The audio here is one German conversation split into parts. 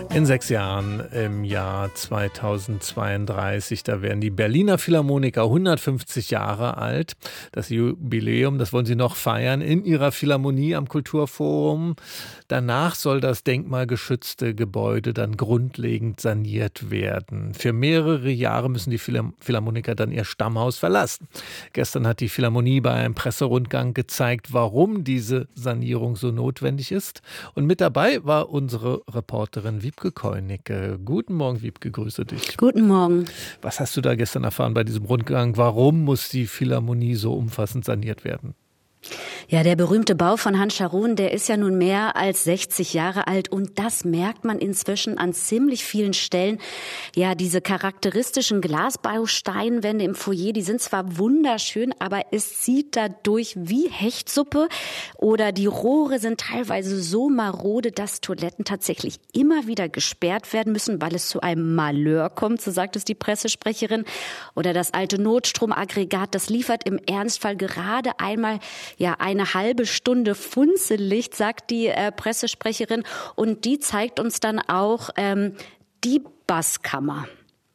In 6 Jahren, im Jahr 2032, da werden die Berliner Philharmoniker 150 Jahre alt. Das Jubiläum, das wollen sie noch feiern in ihrer Philharmonie am Kulturforum. Danach soll das denkmalgeschützte Gebäude dann grundlegend saniert werden. Für mehrere Jahre müssen die Philharmoniker dann ihr Stammhaus verlassen. Gestern hat die Philharmonie bei einem Presserundgang gezeigt, warum diese Sanierung so notwendig ist. Und mit dabei war unsere Reporterin Wiebke Koenicke. Guten Morgen, Wiebke, grüße dich. Guten Morgen. Was hast du da gestern erfahren bei diesem Rundgang? Warum muss die Philharmonie so umfassend saniert werden? Ja, der berühmte Bau von Hans Scharoun, der ist ja nun mehr als 60 Jahre alt und das merkt man inzwischen an ziemlich vielen Stellen. Ja, diese charakteristischen Glasbausteinwände im Foyer, die sind zwar wunderschön, aber es zieht dadurch wie Hechtsuppe oder die Rohre sind teilweise so marode, dass Toiletten tatsächlich immer wieder gesperrt werden müssen, weil es zu einem Malheur kommt, so sagt es die Pressesprecherin. Oder das alte Notstromaggregat, das liefert im Ernstfall gerade einmal eine halbe Stunde Funzellicht, sagt die Pressesprecherin. Und die zeigt uns dann auch die Basskammer.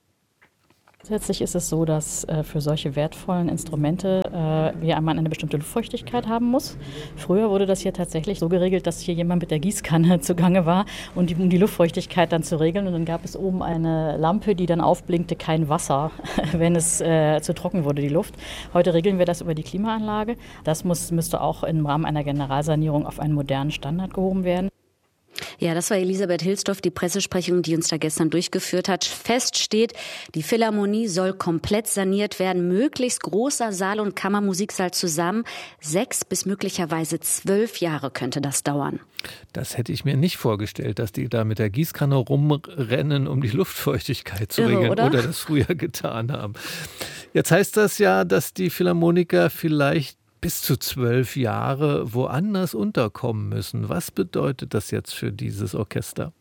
Grundsätzlich ist es so, dass für solche wertvollen Instrumente man eine bestimmte Luftfeuchtigkeit haben muss. Früher wurde das hier tatsächlich so geregelt, dass hier jemand mit der Gießkanne zugange war, um die Luftfeuchtigkeit dann zu regeln. Und dann gab es oben eine Lampe, die dann aufblinkte, kein Wasser, wenn es zu trocken wurde, die Luft. Heute regeln wir das über die Klimaanlage. Das müsste auch im Rahmen einer Generalsanierung auf einen modernen Standard gehoben werden. Ja, das war Elisabeth Hilsdorf, die Pressesprecherin, die uns da gestern durchgeführt hat. Fest steht, die Philharmonie soll komplett saniert werden. Möglichst großer Saal und Kammermusiksaal zusammen. 6 bis möglicherweise 12 Jahre könnte das dauern. Das hätte ich mir nicht vorgestellt, dass die da mit der Gießkanne rumrennen, um die Luftfeuchtigkeit zu regeln oder das früher getan haben. Jetzt heißt das ja, dass die Philharmoniker vielleicht bis zu 12 Jahre woanders unterkommen müssen. Was bedeutet das jetzt für dieses Orchester?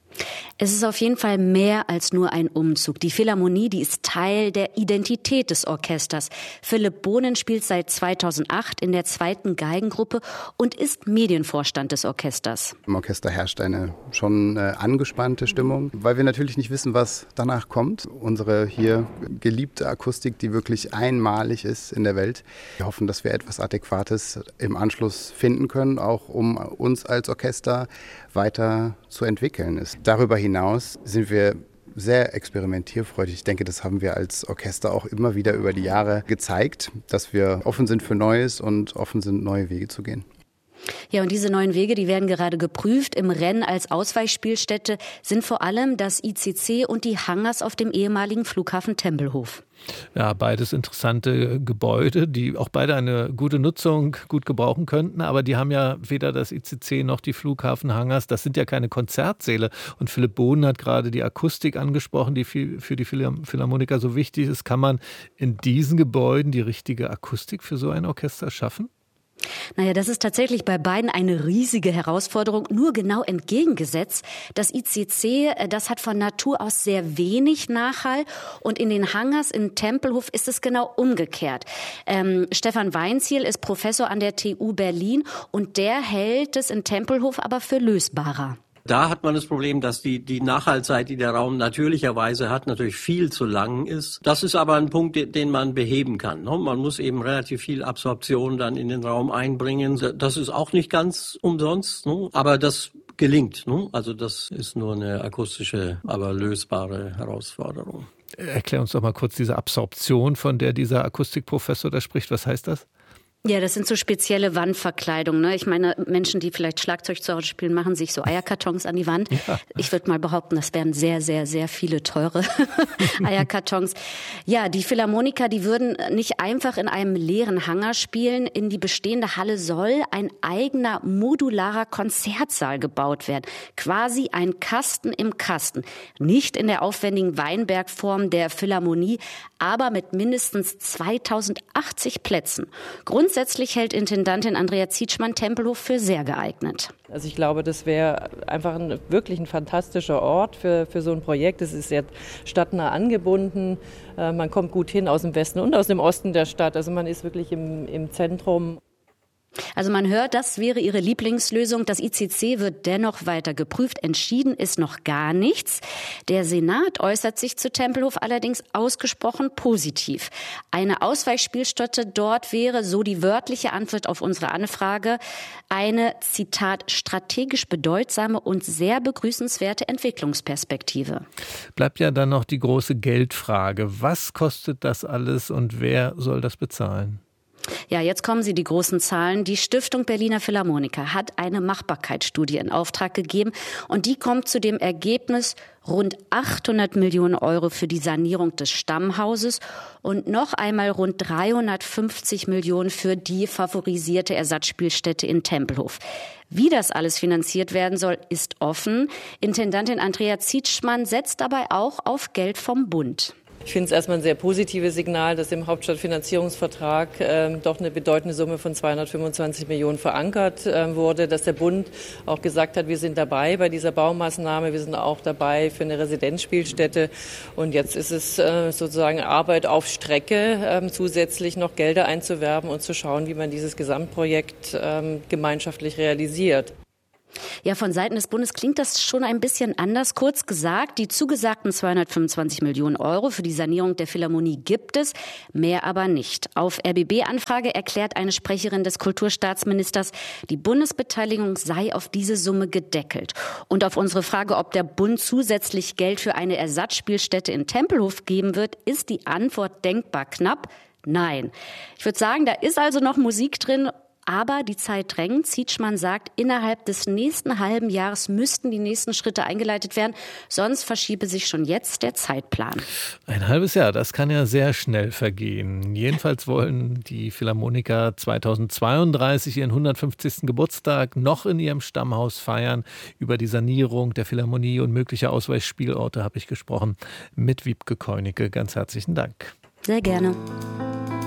Es ist auf jeden Fall mehr als nur ein Umzug. Die Philharmonie, die ist Teil der Identität des Orchesters. Philipp Bohnen spielt seit 2008 in der 2. Geigengruppe und ist Medienvorstand des Orchesters. Im Orchester herrscht eine schon angespannte Stimmung, weil wir natürlich nicht wissen, was danach kommt. Unsere hier geliebte Akustik, die wirklich einmalig ist in der Welt. Wir hoffen, dass wir etwas Adäquates im Anschluss finden können, auch um uns als Orchester weiter zu entwickeln. Darüber hinaus sind wir sehr experimentierfreudig. Ich denke, das haben wir als Orchester auch immer wieder über die Jahre gezeigt, dass wir offen sind für Neues und offen sind, neue Wege zu gehen. Ja, und diese neuen Wege, die werden gerade geprüft. Im Rennen als Ausweichspielstätte sind vor allem das ICC und die Hangars auf dem ehemaligen Flughafen Tempelhof. Ja, beides interessante Gebäude, die auch beide eine gute Nutzung gut gebrauchen könnten. Aber die haben ja weder das ICC noch die Flughafenhangars. Das sind ja keine Konzertsäle. Und Philipp Bohnen hat gerade die Akustik angesprochen, die für die Philharmoniker so wichtig ist. Kann man in diesen Gebäuden die richtige Akustik für so ein Orchester schaffen? Naja, das ist tatsächlich bei beiden eine riesige Herausforderung, nur genau entgegengesetzt. Das ICC, das hat von Natur aus sehr wenig Nachhall und in den Hangars in Tempelhof ist es genau umgekehrt. Stefan Weinziel ist Professor an der TU Berlin und der hält es in Tempelhof aber für lösbarer. Da hat man das Problem, dass die Nachhaltzeit, die der Raum natürlicherweise hat, natürlich viel zu lang ist. Das ist aber ein Punkt, den man beheben kann. Man muss eben relativ viel Absorption dann in den Raum einbringen. Das ist auch nicht ganz umsonst, aber das gelingt. Also das ist nur eine akustische, aber lösbare Herausforderung. Erklär uns doch mal kurz diese Absorption, von der dieser Akustikprofessor da spricht. Was heißt das? Ja, das sind so spezielle Wandverkleidungen. Ne? Ich meine, Menschen, die vielleicht Schlagzeug zu Hause spielen, machen sich so Eierkartons an die Wand. Ja. Ich würde mal behaupten, das wären sehr, sehr, sehr viele teure Eierkartons. Ja, die Philharmoniker, die würden nicht einfach in einem leeren Hangar spielen. In die bestehende Halle soll ein eigener modularer Konzertsaal gebaut werden. Quasi ein Kasten im Kasten. Nicht in der aufwendigen Weinbergform der Philharmonie, aber mit mindestens 2080 Plätzen. Grundsätzlich hält Intendantin Andrea Zietschmann Tempelhof für sehr geeignet. Also ich glaube, das wäre einfach wirklich ein fantastischer Ort für so ein Projekt. Es ist sehr stadtnah angebunden. Man kommt gut hin aus dem Westen und aus dem Osten der Stadt. Also man ist wirklich im Zentrum. Also man hört, das wäre ihre Lieblingslösung. Das ICC wird dennoch weiter geprüft. Entschieden ist noch gar nichts. Der Senat äußert sich zu Tempelhof allerdings ausgesprochen positiv. Eine Ausweichspielstätte dort wäre, so die wörtliche Antwort auf unsere Anfrage, eine, Zitat, strategisch bedeutsame und sehr begrüßenswerte Entwicklungsperspektive. Bleibt ja dann noch die große Geldfrage. Was kostet das alles und wer soll das bezahlen? Ja, jetzt kommen die großen Zahlen. Die Stiftung Berliner Philharmoniker hat eine Machbarkeitsstudie in Auftrag gegeben und die kommt zu dem Ergebnis, rund 800 Millionen Euro für die Sanierung des Stammhauses und noch einmal rund 350 Millionen für die favorisierte Ersatzspielstätte in Tempelhof. Wie das alles finanziert werden soll, ist offen. Intendantin Andrea Zietschmann setzt dabei auch auf Geld vom Bund. Ich finde es erstmal ein sehr positives Signal, dass im Hauptstadtfinanzierungsvertrag doch eine bedeutende Summe von 225 Millionen verankert wurde, dass der Bund auch gesagt hat, wir sind dabei bei dieser Baumaßnahme, wir sind auch dabei für eine Residenzspielstätte und jetzt ist es sozusagen Arbeit auf Strecke, zusätzlich noch Gelder einzuwerben und zu schauen, wie man dieses Gesamtprojekt gemeinschaftlich realisiert. Ja, von Seiten des Bundes klingt das schon ein bisschen anders. Kurz gesagt, die zugesagten 225 Millionen Euro für die Sanierung der Philharmonie gibt es, mehr aber nicht. Auf RBB-Anfrage erklärt eine Sprecherin des Kulturstaatsministers, die Bundesbeteiligung sei auf diese Summe gedeckelt. Und auf unsere Frage, ob der Bund zusätzlich Geld für eine Ersatzspielstätte in Tempelhof geben wird, ist die Antwort denkbar knapp: Nein. Ich würde sagen, da ist also noch Musik drin. Aber die Zeit drängt. Zietschmann sagt, innerhalb des nächsten halben Jahres müssten die nächsten Schritte eingeleitet werden. Sonst verschiebe sich schon jetzt der Zeitplan. Ein halbes Jahr, das kann ja sehr schnell vergehen. Jedenfalls wollen die Philharmoniker 2032 ihren 150. Geburtstag noch in ihrem Stammhaus feiern. Über die Sanierung der Philharmonie und mögliche Ausweichspielorte habe ich gesprochen mit Wiebke Keunicke. Ganz herzlichen Dank. Sehr gerne.